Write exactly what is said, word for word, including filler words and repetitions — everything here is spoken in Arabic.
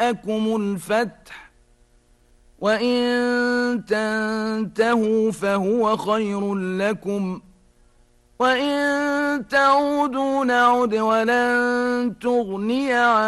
جاءكم الفتح وإن تنتهوا فهو خير لكم وإن تعودوا نعد ولن تغني عنكم